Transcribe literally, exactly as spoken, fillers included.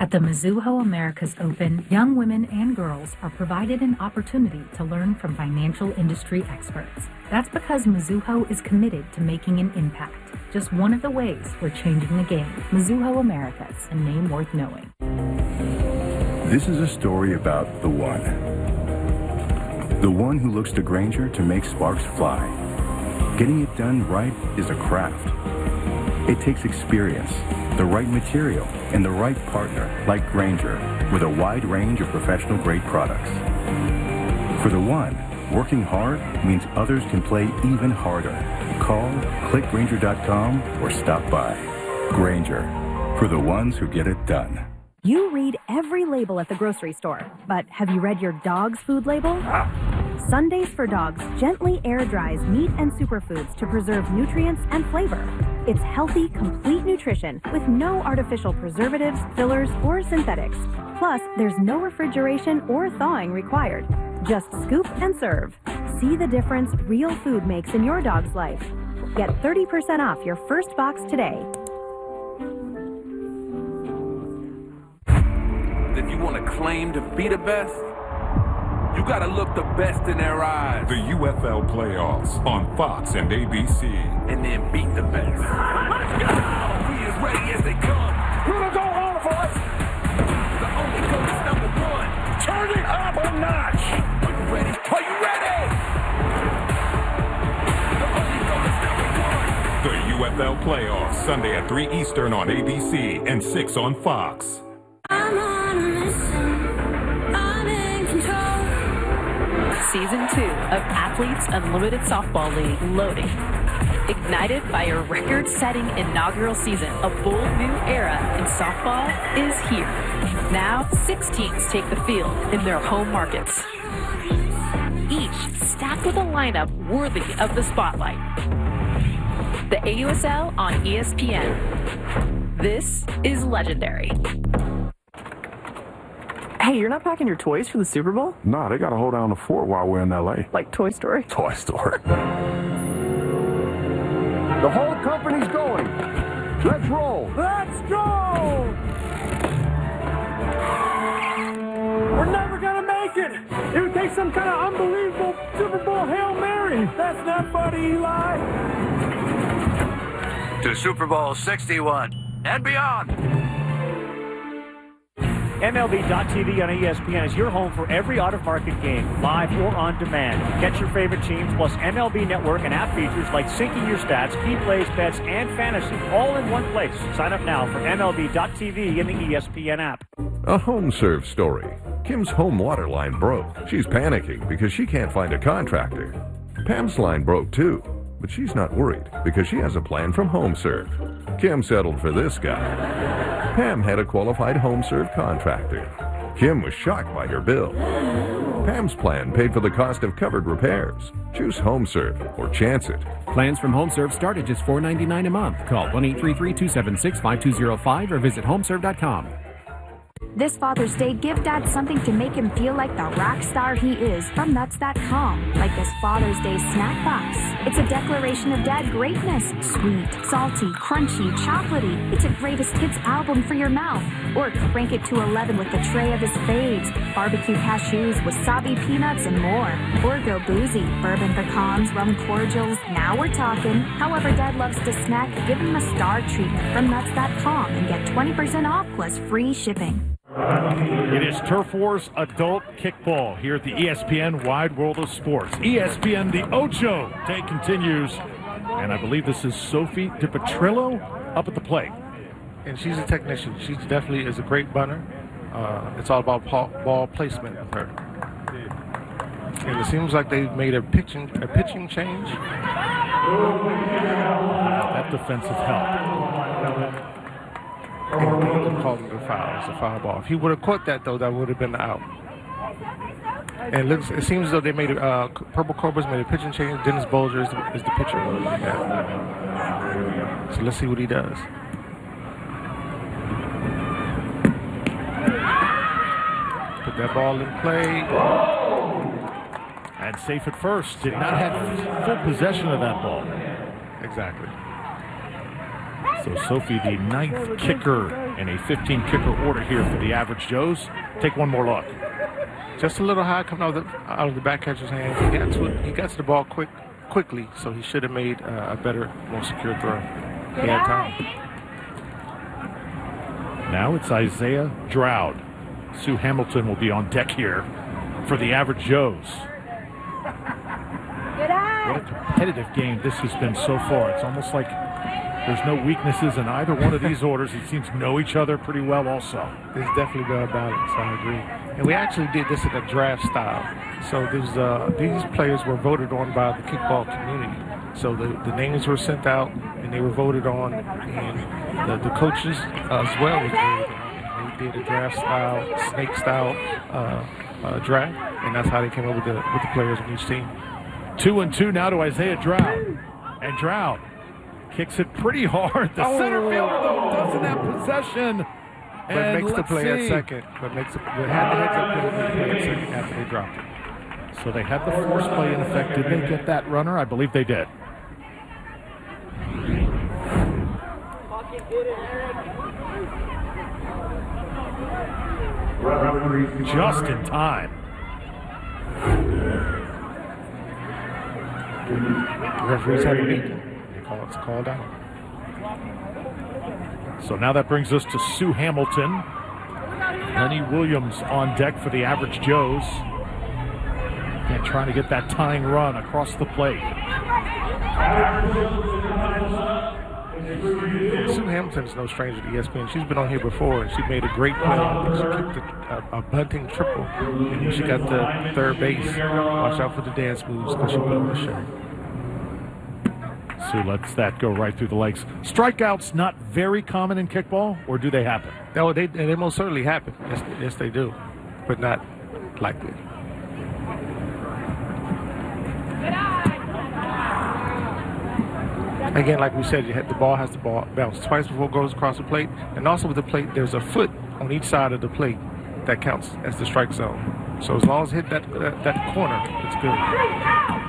At the Mizuho Americas Open, young women and girls are provided an opportunity to learn from financial industry experts. That's because Mizuho is committed to making an impact. Just one of the ways we're changing the game. Mizuho Americas, a name worth knowing. This is a story about the one. The one who looks to Grainger to make sparks fly. Getting it done right is a craft. It takes experience, the right material, and the right partner like Grainger with a wide range of professional-grade products. For the one, working hard means others can play even harder. Call, click Grainger dot com, or stop by. Grainger, for the ones who get it done. You read every label at the grocery store, but have you read your dog's food label? Sundays for Dogs gently air dries meat and superfoods to preserve nutrients and flavor. It's healthy, complete nutrition with no artificial preservatives, fillers, or synthetics. Plus, there's no refrigeration or thawing required. Just scoop and serve. See the difference real food makes in your dog's life. Get thirty percent off your first box today. If you want to claim to be the best, you gotta look the best in their eyes. The U F L playoffs on Fox and A B C. And then beat the best. Let's go! We as ready as they come. Who's gonna go home for us? The only goal is number one. Turn it up a notch. Are you ready? Are you ready? The only goal is number one. The U F L playoffs, Sunday at three Eastern on A B C and six on Fox. Season two of Athletes Unlimited Softball League loading. Ignited by a record-setting inaugural season, a bold new era in softball is here. Now, six teams take the field in their home markets. Each stacked with a lineup worthy of the spotlight. The A U S L on E S P N. This is legendary. Hey, you're not packing your toys for the Super Bowl? Nah, they gotta hold down the fort while we're in L A. Like Toy Story? Toy Story. The whole company's going. Let's roll. Let's go! We're never gonna make it! It would take some kind of unbelievable Super Bowl Hail Mary. That's not funny, Eli. To Super Bowl sixty-one and beyond. M L B dot T V on E S P N is your home for every out-of-market game, live or on demand. Get your favorite teams, plus M L B Network and app features like syncing your stats, key plays, bets, and fantasy, all in one place. Sign up now for M L B dot T V in the E S P N app. A HomeServe story. Kim's home water line broke. She's panicking because she can't find a contractor. Pam's line broke too, but she's not worried because she has a plan from HomeServe. Kim settled for this guy. Pam had a qualified HomeServe contractor. Kim was shocked by her bill. Pam's plan paid for the cost of covered repairs. Choose HomeServe or chance it. Plans from HomeServe start at just four ninety-nine a month. Call one eight three three, two seven six, five two zero five or visit homeserve dot com. This Father's Day, give Dad something to make him feel like the rock star he is from nuts dot com, like this Father's Day snack box. It's a declaration of Dad greatness. Sweet, salty, crunchy, chocolatey. It's a greatest hits album for your mouth. Or crank it to eleven with a tray of his faves. Barbecue cashews, wasabi peanuts, and more. Or go boozy. Bourbon pecans, rum cordials. Now we're talking. However Dad loves to snack, give him a star treatment from nuts dot com and get twenty percent off plus free shipping. It is Turf Wars Adult Kickball here at the E S P N Wide World of Sports. E S P N, the Ocho day continues, and I believe this is Sophie DiPetrillo up at the plate. And she's a technician. She definitely is a great bunter. Uh, it's all about ball placement with her. And it seems like they made a pitching a pitching change. That defensive help. And he called it a foul. It's a foul ball. If he would have caught that, though, that would have been out. And it looks, it seems as though they made a, uh, Purple Cobras made a pitching change. Dennis Bolger is the, is the pitcher. Yeah. So let's see what he does. Put that ball in play. And safe at first. Did not have full possession of that ball. Exactly. So Sophie, the ninth kicker in a fifteen kicker order here for the Average Joes. Take one more look. Just a little high coming out of the, out of the back catcher's hands. He got to it, he got to the ball quick, quickly, so he should have made uh, a better, more secure throw. He had time. Now it's Isaiah Stroud. Sue Hamilton will be on deck here for the Average Joes. What a competitive game this has been so far. It's almost like there's no weaknesses in either one of these orders. These teams know each other pretty well also. There's definitely well balanced, I agree. And we actually did this in a draft style. So there's, uh, these players were voted on by the kickball community. So the, the names were sent out, and they were voted on, and the, the coaches uh, as well was voted on. They did a draft style, snake style uh, uh, draft, and that's how they came up with the, with the players on each team. Two and two now to Isaiah Stroud. And Stroud kicks it pretty hard. The oh. center fielder, though, doesn't have possession. But and makes the play see. at second. But makes the, but had the heads up play, the play at second after they dropped it. So they had the force play in effect. Did they get that runner? I believe they did. Just in time. The referees had a meeting. They call it's called out. So now that brings us to Sue Hamilton. Lenny Williams on deck for the Average Joes. And trying to get that tying run across the plate. Sue Hamilton's no stranger to E S P N. She's been on here before, and she made a great play. I think she kicked a, a, a bunting triple, and when she got to third base, watch out for the dance moves because she put on the shirt. Sue lets that go right through the legs. Strikeouts not very common in kickball, or do they happen? No, they they most certainly happen. Yes, yes they do, but not likely. Again, like we said, you hit the ball has to ball bounce twice before it goes across the plate, and also with the plate, there's a foot on each side of the plate that counts as the strike zone. So as long as it hit that that, that corner, it's good.